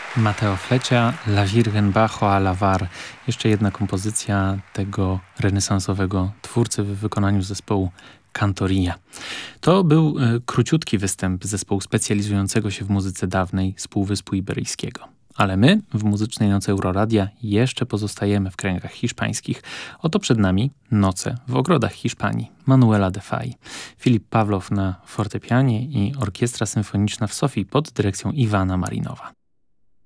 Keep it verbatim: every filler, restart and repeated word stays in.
Matteo Fleccia, La Virgen bajo a lavar. Jeszcze jedna kompozycja tego renesansowego twórcy w wykonaniu zespołu Cantoria. To był e, króciutki występ zespołu specjalizującego się w muzyce dawnej z Półwyspu Iberyjskiego. Ale my w Muzycznej Nocy Euroradia jeszcze pozostajemy w kręgach hiszpańskich. Oto przed nami Noce w ogrodach Hiszpanii Manuela de Falla. Filip Pawlow na fortepianie i Orkiestra Symfoniczna w Sofii pod dyrekcją Iwana Marinowa.